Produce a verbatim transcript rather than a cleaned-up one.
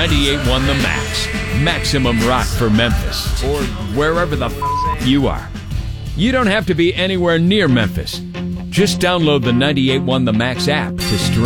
ninety-eight point one The Max. Maximum rock for Memphis, or wherever the f*** you are. You don't have to be anywhere near Memphis. Just download the ninety-eight point one The Max app to stream.